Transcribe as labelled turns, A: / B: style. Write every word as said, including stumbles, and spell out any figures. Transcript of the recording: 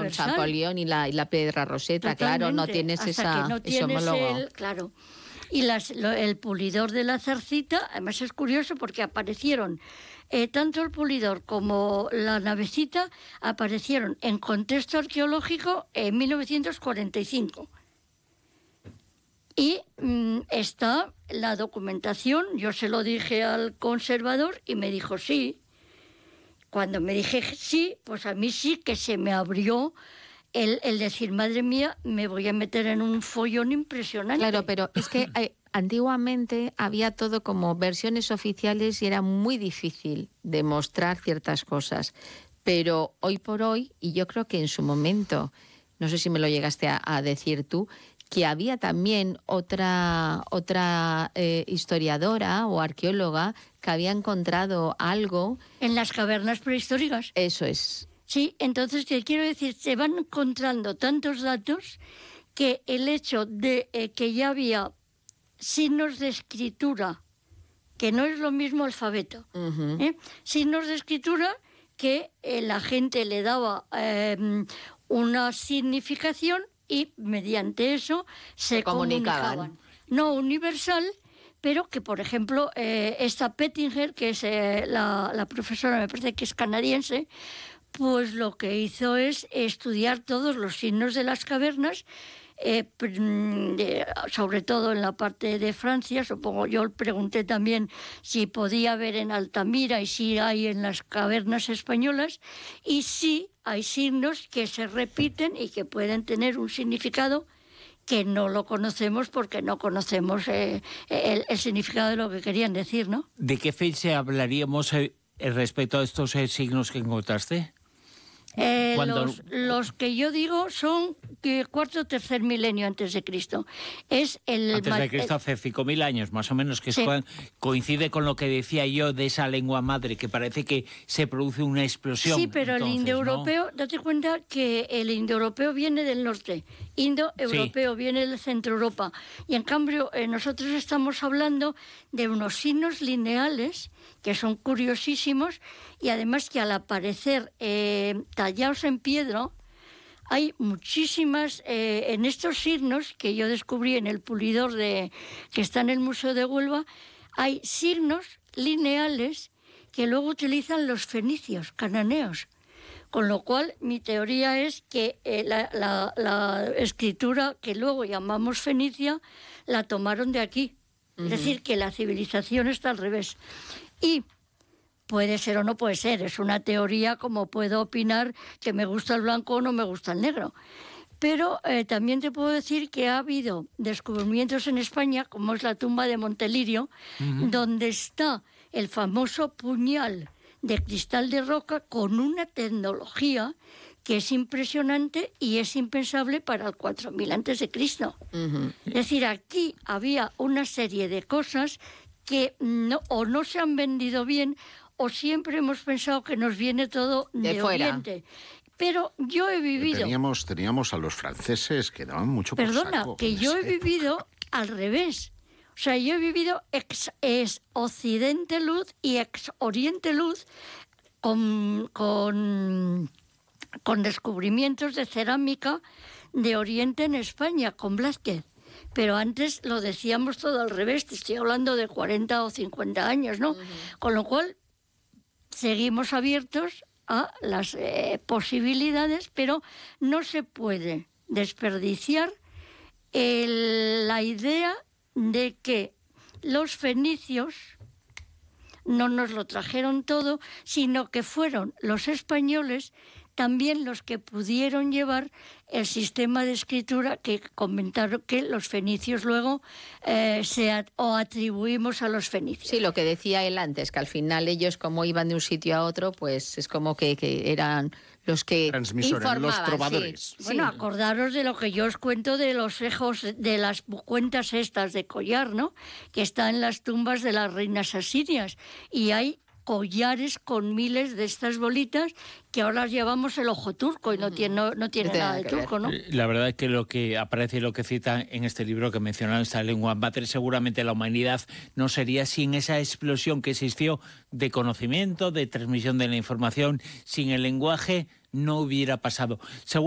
A: universal.
B: Champollion y la, y la piedra roseta,
A: Totalmente,
B: claro, no tienes
A: hasta
B: esa,
A: que no
B: ese
A: tienes
B: homólogo.
A: el, claro. Y las, lo, el pulidor de la zarcita, además es curioso porque aparecieron, eh, tanto el pulidor como la navecita aparecieron en contexto arqueológico en mil novecientos cuarenta y cinco. Y mmm, está la documentación, yo se lo dije al conservador y me dijo sí. Cuando me dije sí, pues a mí sí que se me abrió el, el decir, madre mía, me voy a meter en un follón impresionante.
B: Claro, pero es que eh, antiguamente había todo como versiones oficiales y era muy difícil demostrar ciertas cosas. Pero hoy por hoy, y yo creo que en su momento, no sé si me lo llegaste a, a decir tú, que había también otra, otra eh, historiadora o arqueóloga que había encontrado algo...
A: En las cavernas prehistóricas.
B: Eso es.
A: Sí, entonces te quiero decir, se van encontrando tantos datos que el hecho de eh, que ya había signos de escritura, que no es lo mismo alfabeto,
B: Uh-huh.
A: ¿eh? signos de escritura que eh, la gente le daba eh, una significación y mediante eso se,
B: se comunicaban.
A: comunicaban. No universal, pero que, por ejemplo, eh, esta Pettinger, que es eh, la, la profesora, me parece que es canadiense, pues lo que hizo es estudiar todos los signos de las cavernas, eh, de, sobre todo en la parte de Francia. Supongo, yo pregunté también si podía haber en Altamira y si hay en las cavernas españolas, y sí hay signos que se repiten y que pueden tener un significado que no lo conocemos porque no conocemos eh, el, el significado de lo que querían decir, ¿no?
C: ¿De qué fecha hablaríamos eh, respecto a estos eh, signos que encontraste?
A: Eh,
C: Cuando...
A: los, los que yo digo son que cuarto o tercer milenio antes de Cristo. Es el
C: antes de Cristo, hace cinco mil años, más o menos, que
A: sí.
C: es cuando, coincide con lo que decía yo de esa lengua madre, que parece que se produce una explosión.
A: Sí, pero
C: entonces,
A: el indoeuropeo, ¿no? Date cuenta que el indoeuropeo viene del norte, indoeuropeo sí. viene del centro Europa, y en cambio eh, nosotros estamos hablando de unos signos lineales que son curiosísimos, y además que al aparecer eh, tallados en piedra, hay muchísimas, eh, en estos signos que yo descubrí en el pulidor de, que está en el Museo de Huelva, hay signos lineales que luego utilizan los fenicios, cananeos. Con lo cual, mi teoría es que eh, la, la, la escritura que luego llamamos fenicia, la tomaron de aquí. Uh-huh. Es decir, que la civilización está al revés. Y puede ser o no puede ser, es una teoría, como puedo opinar que me gusta el blanco o no me gusta el negro. Pero eh, también te puedo decir que ha habido descubrimientos en España, como es la tumba de Montelirio, uh-huh. donde está el famoso puñal de cristal de roca con una tecnología que es impresionante y es impensable para el cuatro mil antes de Cristo. Uh-huh. Es decir, aquí había una serie de cosas que no, o no se han vendido bien, o siempre hemos pensado que nos viene todo de, de Oriente. Pero yo he vivido...
D: Teníamos, teníamos a los franceses que daban mucho por
A: Perdona,
D: saco.
A: que yo he vivido al revés. O sea, yo he vivido ex, ex Occidente Luz y ex Oriente Luz con, con, con descubrimientos de cerámica de Oriente en España, con Blázquez. Pero antes lo decíamos todo al revés, te estoy hablando de cuarenta o cincuenta años, ¿no? Uh-huh. Con lo cual, seguimos abiertos a las eh, posibilidades, pero no se puede desperdiciar el, la idea de que los fenicios no nos lo trajeron todo, sino que fueron los españoles también los que pudieron llevar el sistema de escritura que comentaron que los fenicios luego eh, se at- o atribuimos a los fenicios.
B: Sí, lo que decía él antes, que al final ellos como iban de un sitio a otro, pues es como que, que eran los que informaban.
D: Los trovadores.
A: Sí. Bueno, acordaros de lo que yo os cuento de los ejos, de las cuentas estas de collar, ¿no? Que están en las tumbas de las reinas asirias. Y hay collares con miles de estas bolitas que ahora llevamos el ojo turco y no tiene, no, no tiene nada de turco, ¿no?
C: La verdad es que lo que aparece y lo que cita en este libro que mencionan esta lengua mater, seguramente la humanidad no sería sin esa explosión que existió de conocimiento, de transmisión de la información, sin el lenguaje no hubiera pasado. Seguro